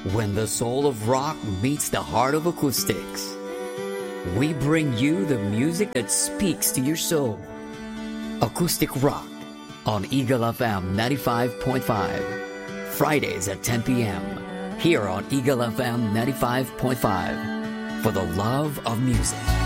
When the soul of rock meets the heart of acoustics, we bring you the music that speaks to your soul. Acoustic Rock on Eagle FM 95.5. Fridays at 10 p.m. here on Eagle FM 95.5 for the love of music.